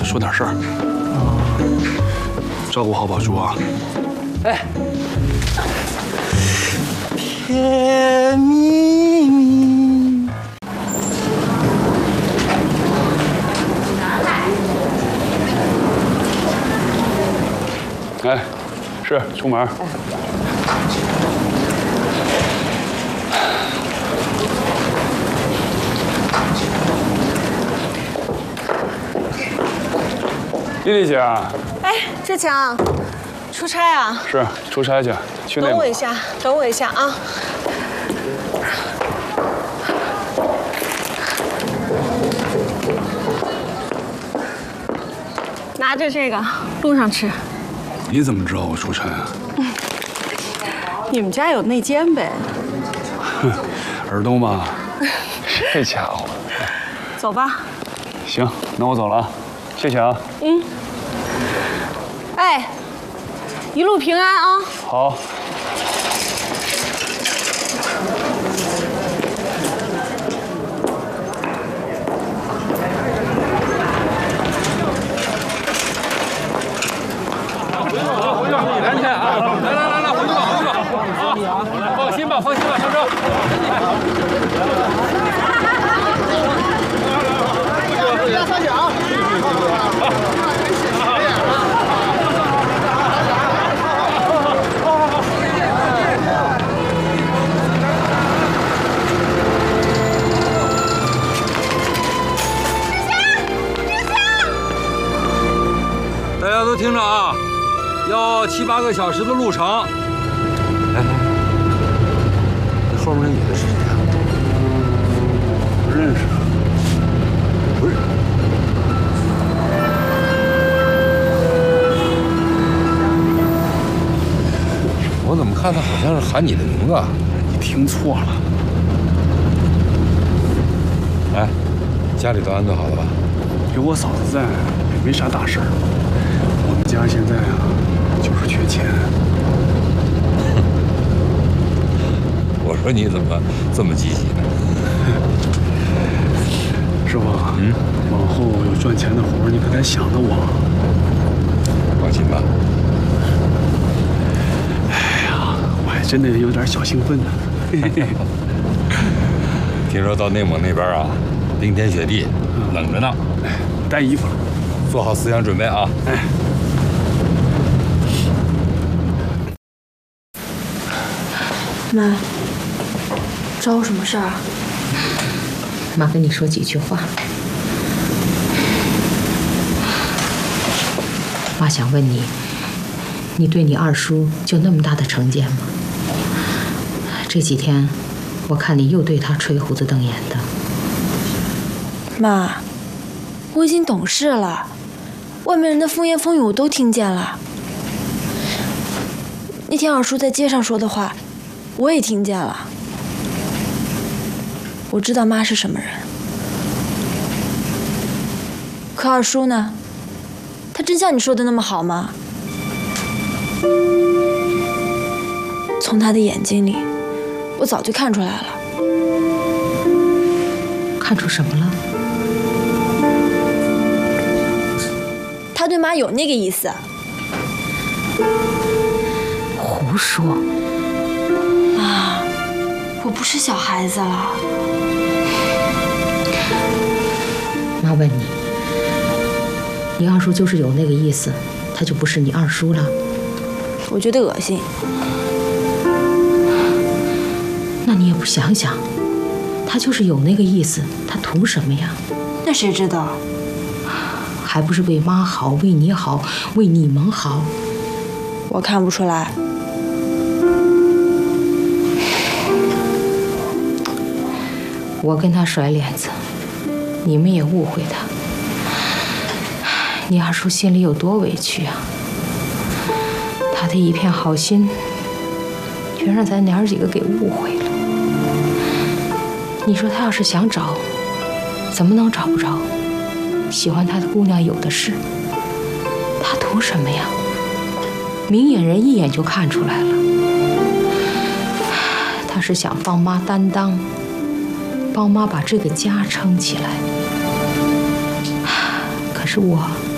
说点事儿。照顾好宝珠啊。 哎， 甜蜜蜜。哎，是出门。丽丽姐， 哎，志强，出差啊？ 是出差去，去内蒙。 等我一下，等我一下啊！拿着这个，路上吃。 你怎么知道我出差啊？ 你们家有内奸呗？ 哼，尔东吧，这家伙。 走吧。 行，那我走了啊，谢谢啊。 嗯。哎，一路平安啊！ 好。 安全啊！来，回去吧，啊！放心吧，上车。 三响。 大家都听着啊，要7、8个小时的路程。来，那后面那女的是谁啊？ 不认识。 不是。我怎么看她好像是喊你的名字啊？ 你听错了。 哎，家里都安顿好了吧？ 有我嫂子在，也没啥大事儿。我们家现在啊，就是缺钱。 我说你怎么这么积极呢？ 师傅，往后有赚钱的活儿，你可得想着我。 放心吧。 哎呀，我还真的有点小兴奋呢。 听说到内蒙那边啊，冰天雪地，冷着呢。 带衣服了， 做好思想准备啊！ 哎。 妈，找我什么事儿？ 妈跟你说几句话。妈想问你，你对你二叔就那么大的成见吗？这几天，我看你又对他吹胡子瞪眼的。 妈，我已经懂事了，外面人的风言风语我都听见了。那天二叔在街上说的话，我也听见了。我知道妈是什么人，可二叔呢？他真像你说的那么好吗？从他的眼睛里，我早就看出来了。 看出什么了？ 他对妈有那个意思。 胡说！ 妈，我不是小孩子了。 妈问你，你二叔就是有那个意思，他就不是你二叔了？ 我觉得恶心。 那你也不想想，他就是有那个意思，他图什么呀？ 那谁知道？ 还不是为妈好，为你好，为你们好。 我看不出来。 我跟他甩脸子，你们也误会他。你二叔心里有多委屈啊！他的一片好心，全让咱娘儿几个给误会了。你说他要是想找，怎么能找不着？喜欢他的姑娘有的是，他图什么呀？明眼人一眼就看出来了。他是想帮妈担当，帮妈把这个家撑起来。可是我